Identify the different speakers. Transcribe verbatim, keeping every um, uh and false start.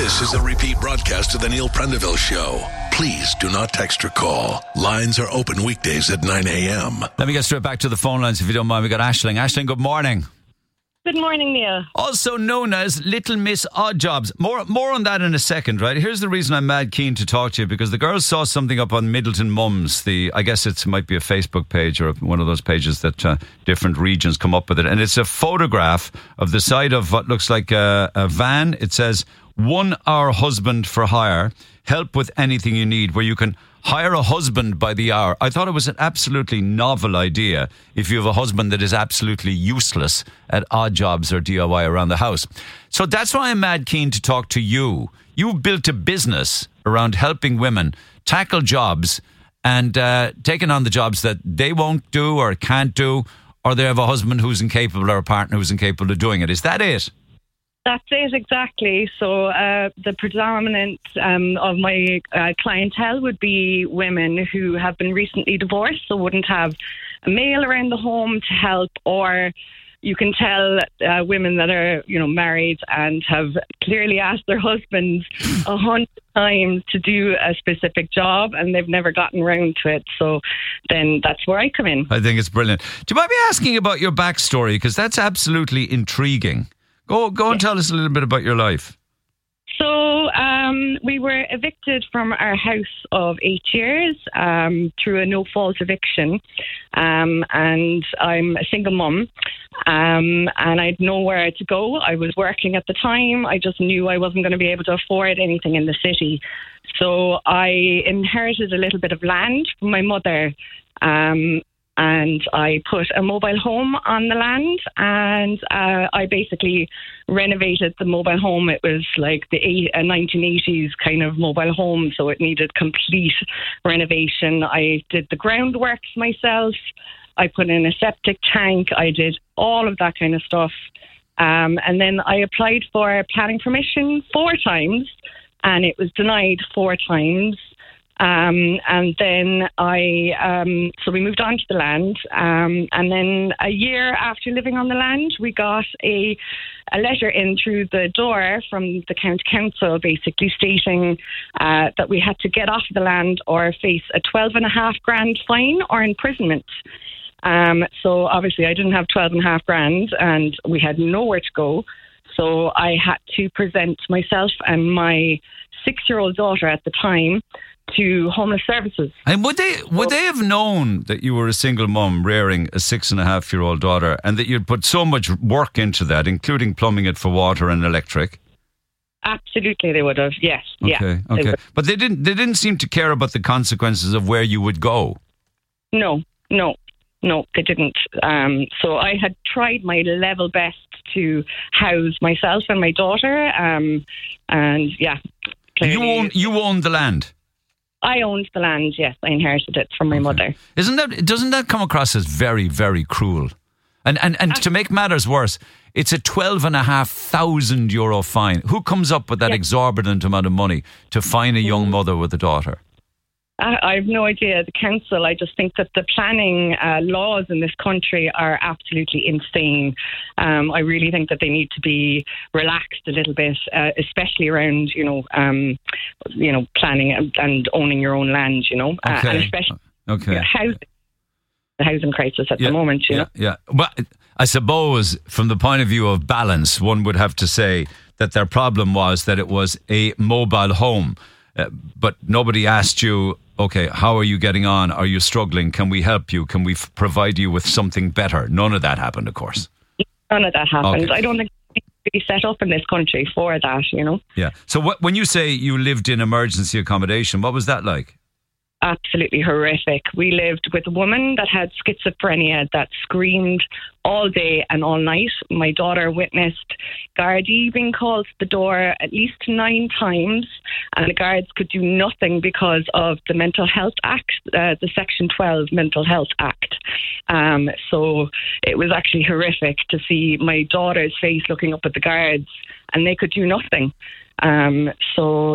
Speaker 1: This is a repeat broadcast of the Neil Prendeville Show. Please do not text or call. Lines are open weekdays at nine a.m.
Speaker 2: Let me get straight back to the phone lines if you don't mind. We got Aisling. Aisling, good morning.
Speaker 3: Good morning, Neil.
Speaker 2: Also known as Little Miss Odd Jobs. More more on that in a second, right? Here's the reason I'm mad keen to talk to you, because the girls saw something up on Middleton Mums. The I guess it might be a Facebook page or one of those pages that uh, different regions come up with it. And it's a photograph of the side of what looks like a, a van. It says, one hour husband for hire. Help with anything you need, where you can hire a husband by the hour. I thought it was an absolutely novel idea if you have a husband that is absolutely useless at odd jobs or D I Y around the house. So that's why I'm mad keen to talk to you. You've built a business around helping women tackle jobs and uh, taking on the jobs that they won't do or can't do, or they have a husband who's incapable or a partner who's incapable of doing it. Is that it?
Speaker 3: That's it, exactly. So uh, the predominant um, of my uh, clientele would be women who have been recently divorced, so wouldn't have a male around the home to help, or you can tell uh, women that are, you know, married and have clearly asked their husbands a hundred times to do a specific job and they've never gotten around to it. So then that's where I come in.
Speaker 2: I think it's brilliant. Do you mind me asking about your backstory? Because that's absolutely intriguing. Go go and tell us a little bit about your life.
Speaker 3: So um, we were evicted from our house of eight years um, through a no-fault eviction. Um, and I'm a single mum um, and I had nowhere to go. I was working at the time. I just knew I wasn't going to be able to afford anything in the city. So I inherited a little bit of land from my mother. Um And I put a mobile home on the land, and uh, I basically renovated the mobile home. It was like the eight, uh, nineteen eighties kind of mobile home, so it needed complete renovation. I did the groundworks myself. I put in a septic tank. I did all of that kind of stuff. Um, and then I applied for planning permission four times, and it was denied four times. Um, and then I, um, so we moved on to the land. Um, and then a year after living on the land, we got a, a letter in through the door from the county council, basically stating uh, that we had to get off the land or face a twelve and a half grand fine or imprisonment. Um, so obviously I didn't have twelve and a half grand and we had nowhere to go. So I had to present myself and my six-year-old daughter at the time to homeless services.
Speaker 2: And would they would they have known that you were a single mum rearing a six and a half year old daughter, and that you'd put so much work into that, including plumbing it for water and electric?
Speaker 3: Absolutely, they would have. Yes.
Speaker 2: Okay.
Speaker 3: Yeah.
Speaker 2: Okay. But they didn't. They didn't seem to care about the consequences of where you would go.
Speaker 3: No. No. No, they didn't. Um, so I had tried my level best to house myself and my daughter. Um, and yeah.
Speaker 2: You own. You owned the land.
Speaker 3: I owned the land, yes. I inherited it from my
Speaker 2: okay.
Speaker 3: mother.
Speaker 2: Isn't that, doesn't that come across as very, very cruel? And and, and to make matters worse, it's a twelve and a half thousand euro fine. Who comes up with that yes. exorbitant amount of money to fine a young mother with a daughter?
Speaker 3: I, I have no idea. The council, I just think that the planning uh, laws in this country are absolutely insane. Um, I really think that they need to be relaxed a little bit, uh, especially around, you know, um, you know, planning and, and owning your own land, you know,
Speaker 2: okay.
Speaker 3: uh, and especially
Speaker 2: okay.
Speaker 3: you know, housing, the housing crisis at
Speaker 2: yeah.
Speaker 3: the moment, you
Speaker 2: yeah.
Speaker 3: know.
Speaker 2: Yeah, well, I suppose from the point of view of balance, one would have to say that their problem was that it was a mobile home. Uh, but nobody asked you, okay, how are you getting on? Are you struggling? Can we help you? Can we f- provide you with something better? None of that happened, of course.
Speaker 3: None of that happened.
Speaker 2: Okay.
Speaker 3: I don't think it's really set up in this country for that, you know.
Speaker 2: Yeah. So what, when you say you lived in emergency accommodation, what was that like?
Speaker 3: Absolutely horrific. We lived with a woman that had schizophrenia that screamed all day and all night. My daughter witnessed Gardaí being called to the door at least nine times, and the guards could do nothing because of the Mental Health Act, uh, the Section twelve Mental Health Act. Um, so it was actually horrific to see my daughter's face looking up at the guards, and they could do nothing. Um, so